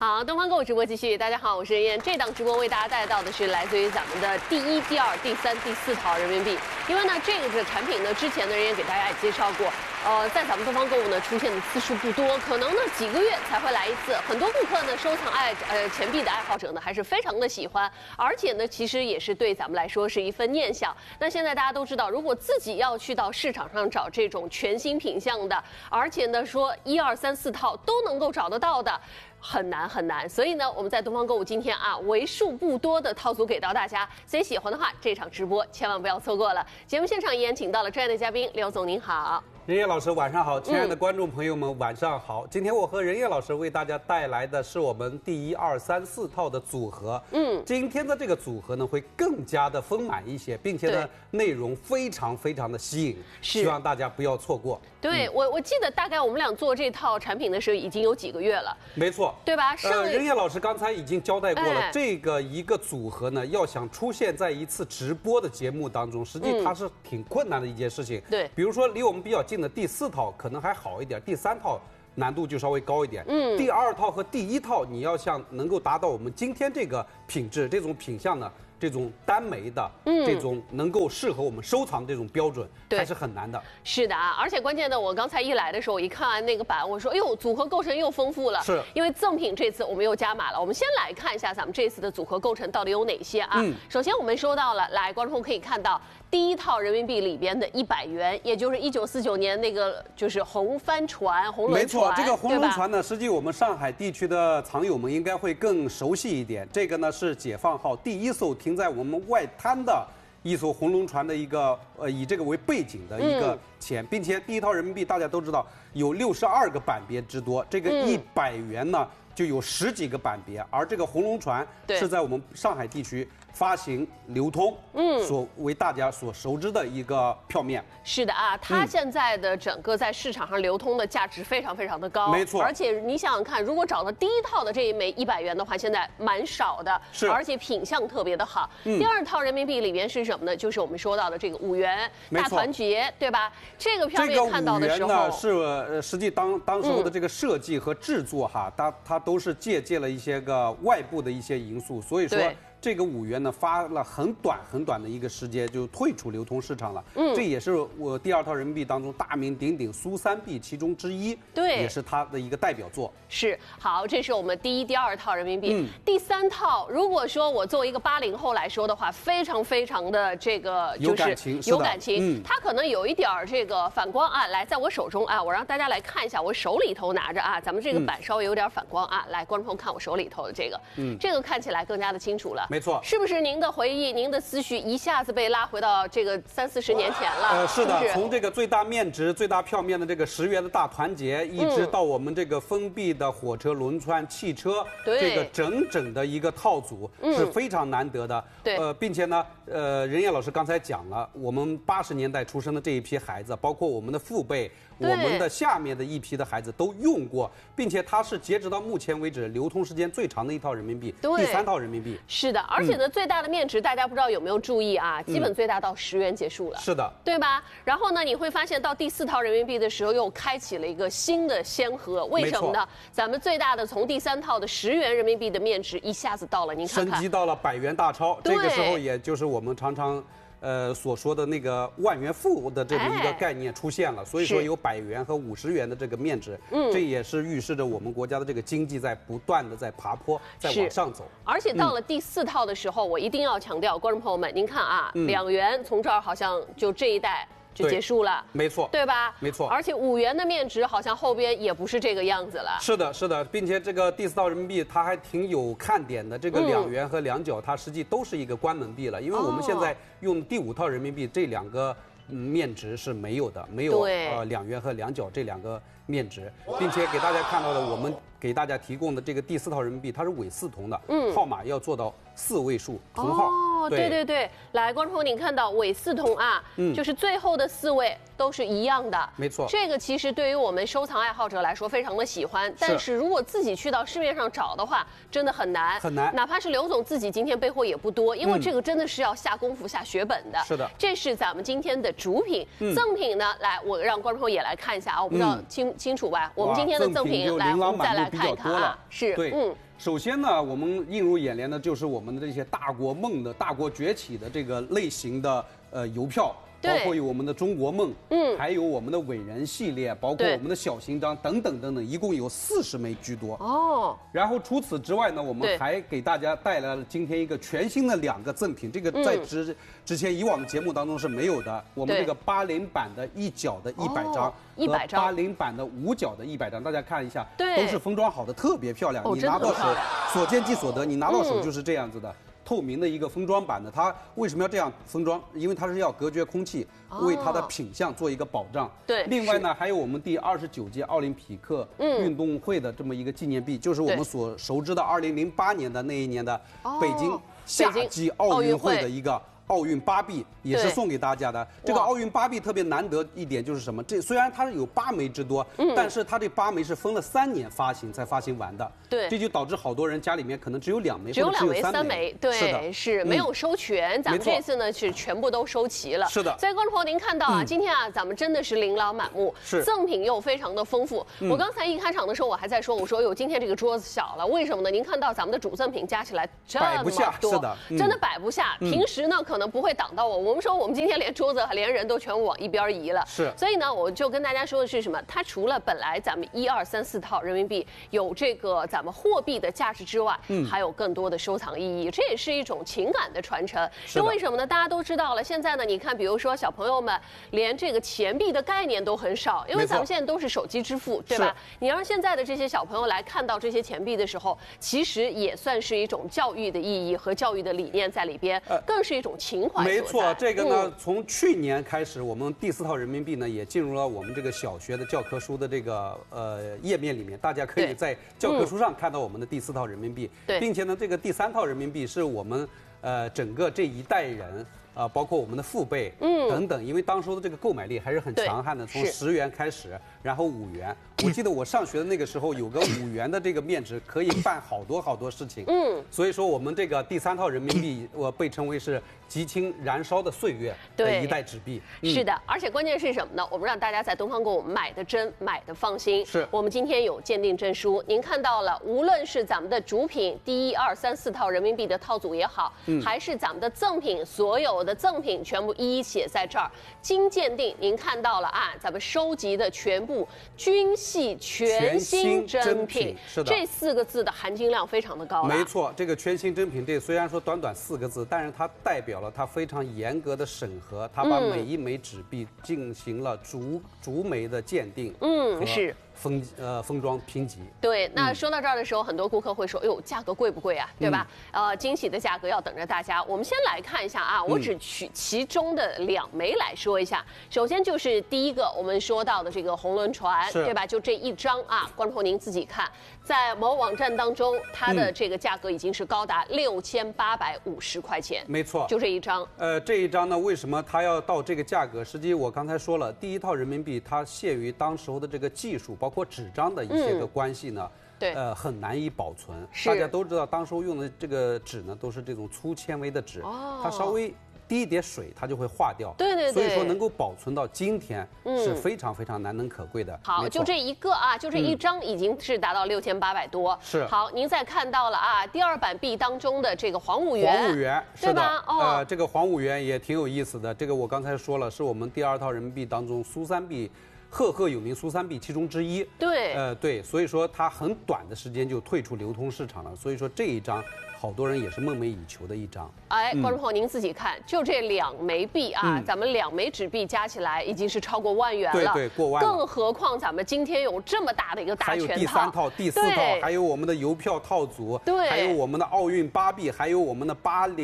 好，东方购物直播继续。大家好，我是任燕。这档直播为大家带到的是来自于咱们的第一、第二、第三、第四套人民币。因为呢，这个产品呢，之前的任燕给大家也介绍过。在咱们东方购物呢出现的次数不多，可能呢几个月才会来一次。很多顾客呢收藏钱币的爱好者呢还是非常的喜欢，而且呢其实也是对咱们来说是一份念想。那现在大家都知道，如果自己要去到市场上找这种全新品相的，而且呢说1、2、3、4套都能够找得到的。很难很难，所以呢，我们在东方购物今天为数不多的套组给到大家，所以喜欢的话，这场直播千万不要错过了。节目现场依然请到了专业的嘉宾刘总，您好。 任烨老师晚上好，亲爱的观众朋友们晚上好。今天我和任烨老师为大家带来的是我们第1、2、3、4套的组合。今天的这个组合呢会更加的丰满一些，并且呢内容非常非常的吸引，希望大家不要错过。 对，我记得大概我们俩做这套产品的时候已经有几个月了。 没错， 对吧？ 任烨老师刚才已经交代过了，这个一个组合呢要想出现在一次直播的节目当中，实际它是挺困难的一件事情。 对， 比如说离我们比较近的第4套可能还好一点，第3套难度就稍微高一点。第2套和第1套你要想能够达到我们今天这个品质、这种品相呢，这种单枚的，这种能够适合我们收藏这种标准，还是很难的。 是的而且关键的，我刚才一来的时候，我一看完那个版，我说，哎呦，组合构成又丰富了。 是， 因为赠品这次我们又加码了。我们先来看一下咱们这次的组合构成到底有哪些啊？首先我们收到了，来，观众可以看到第1套人民币里边的100元，也就是1949年那个就是红帆船、红轮船。 没错，这个红轮船呢，实际我们上海地区的藏友们应该会更熟悉一点。这个呢是解放号第1艘停在我们外滩的一艘红轮船的一个以这个为背景的一个钱，并且第1套人民币大家都知道有62个版别之多，这个100元呢就有10几个版别，而这个红轮船是在我们上海地区发行流通，所为大家所熟知的一个票面。 是的它现在的整个在市场上流通的价值非常非常的高， 没错。 而且你想想看，如果找到第1套的这一枚100元的话，现在蛮少的， 是， 而且品相特别的好。第2套人民币里面是什么呢？就是我们说到的这个5元大团结，对吧？这个票面看到的时候， 这个5元呢是实际当时候的这个设计和制作它都是借鉴了一些个外部的一些因素，所以说这个5元呢发了很短的一个时间就退出流通市场了。这也是我第2套人民币当中大名鼎鼎苏三币其中之一，对，也是它的一个代表作。 是，好，这是我们第1、第2套人民币。第3套，如果说我作为一个80后来说的话，非常非常的这个就是有感情，它可能有一点这个反光来，在我手中我让大家来看一下，我手里头拿着咱们这个板稍微有点反光来，观众朋友看我手里头的这个，这个看起来更加的清楚了。 没错， 是不是您的回忆、您的思绪一下子被拉回到这个30、40年前了？ 是的，从这个最大面值、最大票面的这个10元的大团结，一直到我们这个封闭的火车、轮船、汽车，这个整的一个套组是非常难得的。并且呢，任烨老师刚才讲了，我们80年代出生的这一批孩子，包括我们的父辈，我们的下面的一批的孩子都用过，并且它是截止到目前为止流通时间最长的1套人民币，第3套人民币。 是的，而且呢，最大的面值大家不知道有没有注意基本最大到10元结束了。 是的， 对吧？然后呢，你会发现到第4套人民币的时候，又开启了一个新的先河。为什么呢？咱们最大的从第3套的10元人民币的面值一下子到了，您看看， 升级到了100元大钞。这个时候也就是我们常常所说的那个万元富的这么一个概念出现了，所以说有100元和50元的这个面值，这也是预示着我们国家的这个经济在不断的在爬坡，在往上走。 而且到了第4套的时候，我一定要强调，观众朋友们，您看2元从这儿好像就这一代就结束了， 没错， 对吧？ 没错。 而且5元的面值好像后边也不是这个样子了。 是的，是的，并且这个第4套人民币它还挺有看点的。这个2元和2角它实际都是一个关门币了，因为我们现在用第5套人民币这2个面值是没有的，没有2元和2角这2个面值，并且给大家看到的我们给大家提供的这个第4套人民币，它是伪4同的，号码要做到4位数同号。 对，来，观众朋友，您看到伪4同就是最后的4位都是一样的， 没错。 这个其实对于我们收藏爱好者来说非常的喜欢，但是如果自己去到市面上找的话，真的很难， 很难。 哪怕是刘总自己今天备货也不多，因为这个真的是要下功夫、下血本的。 是的， 这是咱们今天的主品，赠品呢，来，我让观众朋友也来看一下我不知道清楚吧？我们今天的赠品来，我们再来看一看啊。是， 对，首先呢，我们映入眼帘的就是我们的这些大国梦的大国崛起的这个类型的邮票。包括有我们的中国梦，还有我们的伟人系列，包括我们的小型章等等等等，一共有40枚居多。哦。然后除此之外呢，我们还给大家带来了今天一个全新的2个赠品，这个在之前以往的节目当中是没有的。我们这个80版的1角的100张，100张，80版的5角的100张，大家看一下，都是封装好的，特别漂亮。你拿到手，所见即所得，你拿到手就是这样子的。透明的一个封装版的，它为什么要这样封装？因为它是要隔绝空气，为它的品相做一个保障。 对。 另外呢，还有我们第29届奥林匹克运动会的这么一个纪念币，就是我们所熟知的2008年的那一年的北京夏季奥运会的一个奥运芭比，也是送给大家的。这个奥运芭比特别难得一点就是什么？这虽然它是有8枚之多，但是它这8枚是分了3年发行才发行完的。 对， 这就导致好多人家里面可能只有2枚， 只有2枚、 3 枚。对，是没有收全。咱们这次呢是全部都收齐了。 是的。 所以观众朋友，您看到啊，今天啊，咱们真的是琳琅满目，赠品又非常的丰富。我刚才一开场的时候，我还在说，我说哟，今天这个桌子小了，为什么呢？您看到咱们的主赠品加起来这么多， 是的， 真的摆不下。平时呢可能不会挡到我们说我们今天连桌子连人都全往一边移了。 是。 所以呢，我就跟大家说的是什么？它除了本来咱们1、2、3、4套人民币有这个咱们货币的价值之外，还有更多的收藏意义，这也是一种情感的传承。因为什么呢？大家都知道了，现在呢，你看，比如说小朋友们连这个钱币的概念都很少，因为咱们现在都是手机支付，对吧？你让现在的这些小朋友来看到这些钱币的时候，其实也算是一种教育的意义和教育的理念在里边，更是一种情怀。 没错，这个呢，从去年开始，我们第4套人民币呢也进入了我们这个小学的教科书的这个页面里面，大家可以在教科书上看到我们的第4套人民币，并且呢，这个第3套人民币是我们整个这一代人。包括我们的父辈，等等，因为当初的这个购买力还是很强悍的，从10元开始，然后5元。我记得我上学的那个时候，有个5元的这个面值可以办好多事情。所以说我们这个第3套人民币，我被称为是激情燃烧的岁月的一代纸币。 是的，而且关键是什么呢？我们让大家在东方购物买的真，买的放心。 是我们今天有鉴定证书，您看到了，无论是咱们的主品第1、2、3、4套人民币的套组也好，还是咱们的赠品，所有的赠品全部一一写在这儿，经鉴定，您看到了啊，咱们收集的全部均系全新真品， 是的， 这4个字的含金量非常的高。 没错，这个全新真品，这虽然说短短4个字，但是它代表了它非常严格的审核，它把每一枚纸币进行了逐枚的鉴定，是。封装拼集。 对，那说到这儿的时候，很多顾客会说：“哎呦，价格贵不贵啊？对吧？”惊喜的价格要等着大家。我们先来看一下啊，我只取其中的2枚来说一下。首先就是第一个我们说到的这个红轮船，对吧？就这一张啊，观众朋友您自己看，在某网站当中，它的这个价格已经是高达6850块钱。 没错， 就这一张。 这一张呢，为什么它要到这个价格？实际我刚才说了，第1套人民币它限于当时候的这个技术。包括纸张的一些个关系呢，很难以保存。大家都知道，当时用的这个纸呢，都是这种粗纤维的纸，它稍微滴一点水，它就会化掉。对。所以说能够保存到今天是非常难能可贵的。 好，就这一个啊，就这一张已经是达到6800多。 是。 好，您再看到了啊，第2版币当中的这个黄5元。 黄5元， 对吧？ 这个黄5元也挺有意思的。这个我刚才说了，是我们第2套人民币当中苏三币。赫有名苏三币其中之一，对，所以说它很短的时间就退出流通市场了，所以说这一张好多人也是梦寐以求的一张。 哎，观众朋友您自己看，就这2枚币啊，咱们2枚纸币加起来已经是超过10000元了， 对，过万了。 更何况咱们今天有这么大的一个大全套， 还有第3套、第4套，还有我们的邮票套组，还有我们的奥运芭比，还有我们的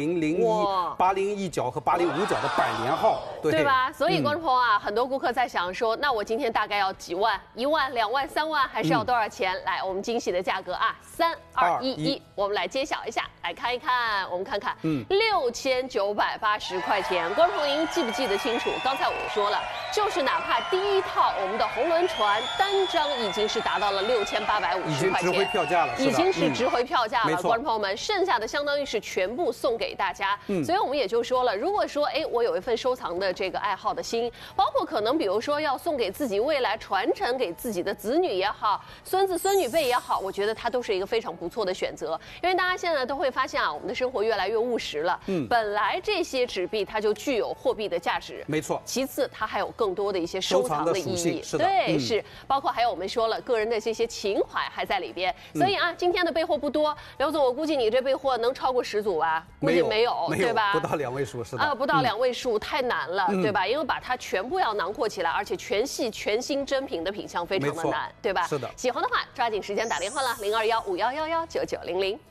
8001、801角和805角的百年号， 对吧？所以观众朋友啊，很多顾客在想说，那我今天大概要几万？1万、2万、3万，还是要多少钱？来，我们惊喜的价格啊，3、2、1，我们来揭晓一下。 下来看一看，我们看看，6980块钱，观众朋友您记不记得清楚？刚才我说了，就是哪怕第一套我们的红轮船单张已经是达到了6850块钱， 已经值回票价了， 已经是值回票价了，观众朋友们，剩下的相当于是全部送给大家。所以我们也就说了，如果说我有一份收藏的这个爱好的心，包括可能比如说要送给自己未来传承给自己的子女也好，孙子孙女辈也好，我觉得它都是一个非常不错的选择。因为大家现在都会发现啊，我们的生活越来越务实了。本来这些纸币它就具有货币的价值， 没错。 其次，它还有更多的一些收藏的意义， 是的， 对，是包括还有我们说了个人的这些情怀还在里边。所以啊，今天的备货不多，刘总，我估计你这备货能超过10组吧？估计没有，对吧？ 不到2位数，是的。 不到2位数太难了，对吧？因为把它全部要囊括起来，而且全系全新真品的品相非常的难，对吧？ 是的。 喜欢的话，抓紧时间打电话了，0215111990。